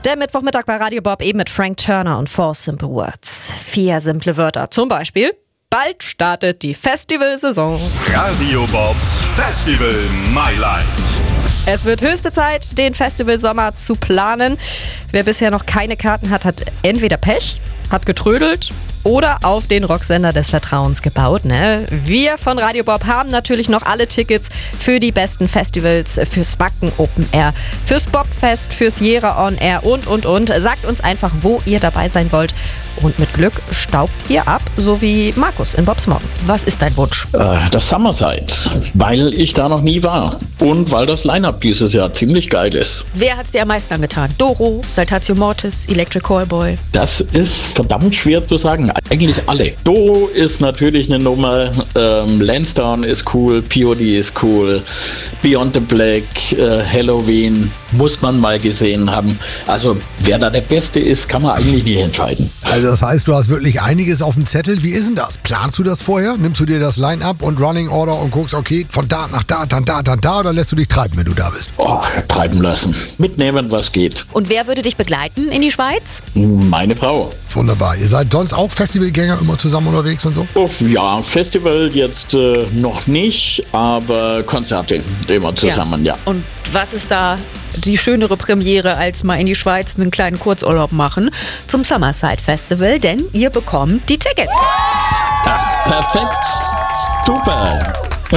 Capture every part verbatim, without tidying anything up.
Der Mittwochmittag bei Radio Bob eben mit Frank Turner und Four Simple Words. Vier simple Wörter. Zum Beispiel: Bald startet die Festivalsaison. Radio Bobs Festival Highlights. Es wird höchste Zeit, den Festivalsommer zu planen. Wer bisher noch keine Karten hat, hat entweder Pech, hat getrödelt oder auf den Rocksender des Vertrauens gebaut. Ne? Wir von Radio Bob haben natürlich noch alle Tickets für die besten Festivals, fürs Wacken Open Air, fürs Bobfest, fürs Jera On Air und, und, und. Sagt uns einfach, wo ihr dabei sein wollt. Und mit Glück staubt ihr ab, so wie Markus in Bobs Morgen. Was ist dein Wunsch? Äh, das Summerside, weil ich da noch nie war. Und weil das Line-Up dieses Jahr ziemlich geil ist. Wer hat's dir am meisten angetan? Doro, Saltatio Mortis, Electric Callboy? Das ist verdammt schwer zu sagen. Eigentlich alle. Doro ist natürlich eine Nummer. Ähm, Lansdowne ist cool. P O D ist cool. Beyond the Black, äh, Halloween muss man mal gesehen haben. Also wer da der Beste ist, kann man eigentlich nicht entscheiden. Also das heißt, du hast wirklich einiges auf dem Zettel. Wie ist denn das? Planst du das vorher? Nimmst du dir das Line-Up und Running Order und guckst, okay, von da nach da, dann da, dann da, oder lässt du dich treiben, wenn du da bist? Oh, treiben lassen. Mitnehmen, was geht. Und wer würde dich begleiten in die Schweiz? Meine Frau. Wunderbar. Ihr seid sonst auch Festivalgänger, immer zusammen unterwegs und so? Oh, ja, Festival jetzt äh, noch nicht, aber Konzerte immer zusammen, ja. ja. Und was ist da die schönere Premiere, als mal in die Schweiz einen kleinen Kurzurlaub machen zum Summerside Festival, denn ihr bekommt die Tickets. Ach, perfekt, super.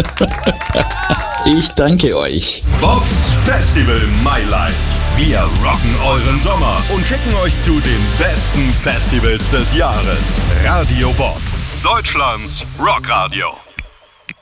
Ich danke euch. Bobs Festival Highlights. Wir rocken euren Sommer und schicken euch zu den besten Festivals des Jahres. Radio Bob, Deutschlands Rockradio.